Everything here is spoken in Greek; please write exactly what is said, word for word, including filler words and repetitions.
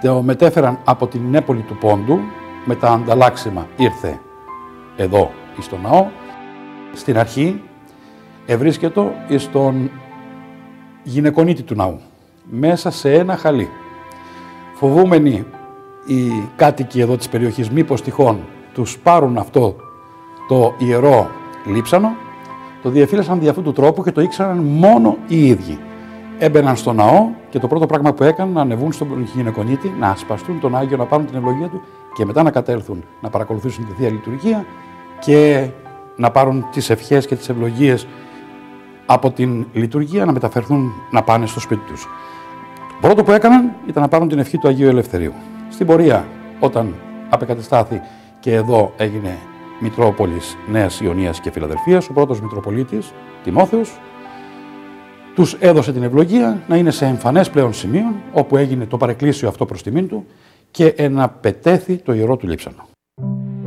Το μετέφεραν από την Νέπολη του Πόντου, με τα ανταλλάξιμα ήρθε εδώ στον ναό. Στην αρχή ευρίσκετο στον γυναικονίτη του ναού, μέσα σε ένα χαλί. Φοβούμενοι οι κάτοικοι εδώ της περιοχής μήπως τυχόν τους πάρουν αυτό το ιερό λείψανο, το διαφύλασαν δι' αυτού του τρόπου και το ήξεραν μόνο οι ίδιοι. Έμπαιναν στο ναό και το πρώτο πράγμα που έκαναν να ανεβούν στον γυναικονίτη, να ασπαστούν τον Άγιο, να πάρουν την ευλογία του και μετά να κατέλθουν να παρακολουθήσουν τη Θεία Λειτουργία και να πάρουν τις ευχές και τις ευλογίες από την λειτουργία, να μεταφερθούν να πάνε στο σπίτι τους. Το πρώτο που έκαναν ήταν να πάρουν την ευχή του Αγίου Ελευθερίου. Στην πορεία, όταν απεκατεστάθη και εδώ έγινε Μητρόπολης Νέας Ιωνίας και Φιλαδελφίας, ο πρώτος Μητροπολίτης, Τιμόθεος, τους έδωσε την ευλογία να είναι σε εμφανές πλέον σημείο, όπου έγινε το παρεκκλήσιο αυτό προς τιμήν του και εναπετέθη το ιερό του λείψανο.